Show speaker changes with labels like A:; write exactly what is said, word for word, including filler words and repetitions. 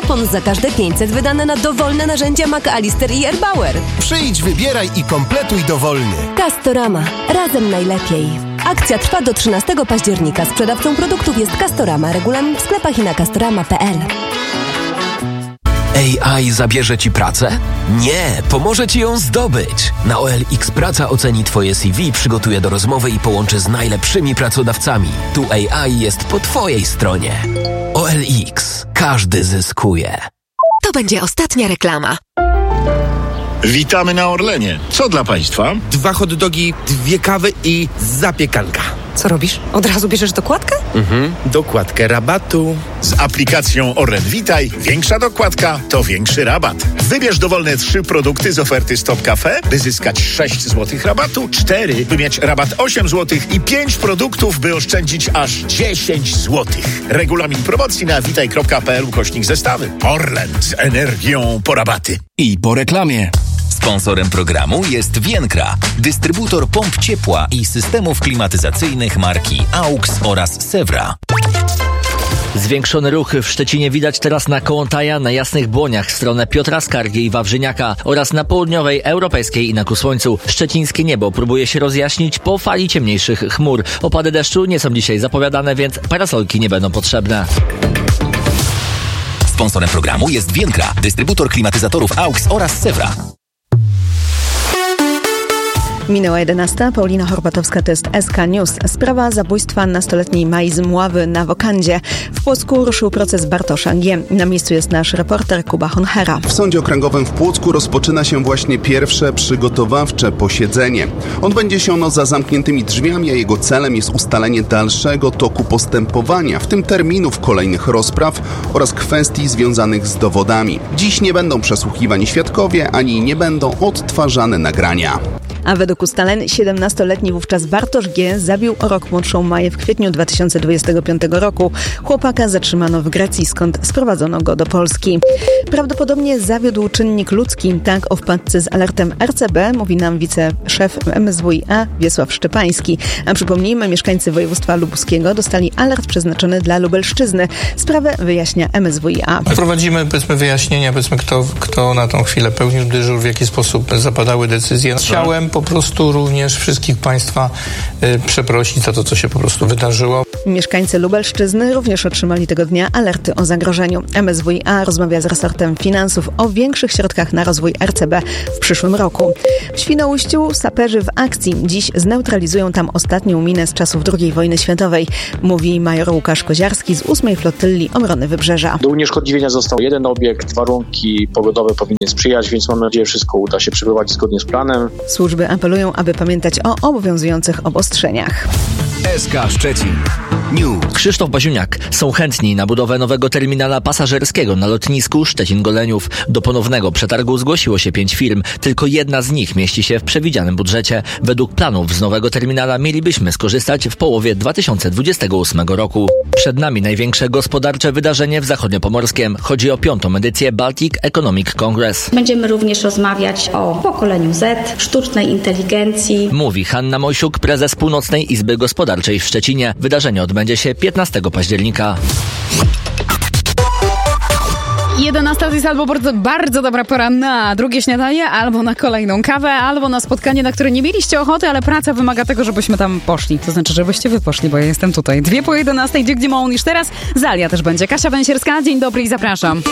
A: kupon za każde pięćset wydane na dowolne narzędzia McAllister i Erbauer.
B: Przyjdź, wybieraj i kompletuj dowolny.
A: Castorama. Razem najlepiej. Akcja trwa do trzynastego października. Sprzedawcą produktów jest Castorama. Regulamin w sklepach i na castorama kropka p l.
C: A I zabierze Ci pracę? Nie, pomoże Ci ją zdobyć. Na O L X Praca oceni Twoje C V, przygotuje do rozmowy i połączy z najlepszymi pracodawcami. Tu A I jest po Twojej stronie. O L X. Każdy zyskuje.
D: To będzie ostatnia reklama.
E: Witamy na Orlenie. Co dla Państwa?
F: Dwa hot dogi, dwie kawy i zapiekanka.
D: Co robisz? Od razu bierzesz dokładkę?
F: Mhm, dokładkę rabatu.
E: Z aplikacją Orlen Witaj większa dokładka to większy rabat. Wybierz dowolne trzy produkty z oferty Stop Cafe, by zyskać sześć złotych rabatu, cztery, by mieć rabat osiem złotych i pięć produktów, by oszczędzić aż dziesięć złotych. Regulamin promocji na witaj kropka p l ukośnik zestawy. Orlen z energią po rabaty.
G: I po reklamie.
H: Sponsorem programu jest Vienkra, dystrybutor pomp ciepła i systemów klimatyzacyjnych marki AUX oraz Sewra.
I: Zwiększony ruch w Szczecinie widać teraz na Kołątaja, na Jasnych Błoniach w stronę Piotra Skargi i Wawrzyniaka oraz na południowej, europejskiej i na Kusłońcu. Szczecińskie niebo próbuje się rozjaśnić po fali ciemniejszych chmur. Opady deszczu nie są dzisiaj zapowiadane, więc parasolki nie będą potrzebne.
H: Sponsorem programu jest Vienkra, dystrybutor klimatyzatorów AUX oraz Sewra.
J: Minęła jedenasta. Paulina Horbatowska, to jest S K News. Sprawa zabójstwa nastoletniej Mai z Mławy na Wokandzie. W Płocku ruszył proces Bartosza G. Na miejscu jest nasz reporter Kuba Honchera.
K: W Sądzie Okręgowym w Płocku rozpoczyna się właśnie pierwsze przygotowawcze posiedzenie. Odbędzie się ono za zamkniętymi drzwiami, a jego celem jest ustalenie dalszego toku postępowania, w tym terminów kolejnych rozpraw oraz kwestii związanych z dowodami. Dziś nie będą przesłuchiwani świadkowie, ani nie będą odtwarzane nagrania.
J: A według ustaleń siedemnastoletni wówczas Bartosz G. zabił o rok młodszą Maję w kwietniu dwa tysiące dwudziestego piątego roku. Chłopaka zatrzymano w Grecji, skąd sprowadzono go do Polski. Prawdopodobnie zawiódł czynnik ludzki. Tak o wpadce z alertem R C B mówi nam wiceszef M S W i A Wiesław Szczepański. A przypomnijmy, mieszkańcy województwa lubuskiego dostali alert przeznaczony dla Lubelszczyzny. Sprawę wyjaśnia M S W i A.
L: Prowadzimy, powiedzmy, wyjaśnienia, powiedzmy, kto, kto na tą chwilę pełnił dyżur, w jaki sposób zapadały decyzje. Chciałem po prostu również wszystkich Państwa y, przeprosić za to, co się po prostu wydarzyło.
J: Mieszkańcy Lubelszczyzny również otrzymali tego dnia alerty o zagrożeniu. M S W i A rozmawia z resortem finansów o większych środkach na rozwój R C B w przyszłym roku. W Świnoujściu saperzy w akcji. Dziś zneutralizują tam ostatnią minę z czasów drugiej wojny światowej, mówi major Łukasz Koziarski z ósmej Flotylli Obrony Wybrzeża.
M: Do unieszkodliwienia został jeden obiekt, warunki pogodowe powinny sprzyjać, więc mam nadzieję, że wszystko uda się przeprowadzić zgodnie z planem.
J: Służby apelują, aby pamiętać o obowiązujących obostrzeniach.
G: S K Szczecin News.
I: Krzysztof Baziuniak. Są chętni na budowę nowego terminala pasażerskiego na lotnisku Szczecin-Goleniów. Do ponownego przetargu zgłosiło się pięć firm. Tylko jedna z nich mieści się w przewidzianym budżecie. Według planów z nowego terminala mielibyśmy skorzystać w połowie dwa tysiące dwudziestego ósmego roku. Przed nami największe gospodarcze wydarzenie w Zachodniopomorskiem. Chodzi o piątą edycję Baltic Economic Congress.
N: Będziemy również rozmawiać o pokoleniu Z, sztucznej inteligencji.
I: Mówi Hanna Mojsiuk, prezes Północnej Izby Gospodarczej w Szczecinie. Wydarzenie odbędzie się piętnastego października.
O: jedenasta to jest albo bardzo, bardzo dobra pora na drugie śniadanie, albo na kolejną kawę, albo na spotkanie, na które nie mieliście ochoty, ale praca wymaga tego, żebyśmy tam poszli. To znaczy, żebyście wy poszli, bo ja jestem tutaj. Dwie po jedenastej, gdzie gdzie mało niż teraz. Zalia też będzie. Kasia Węsierska, dzień dobry i zapraszam.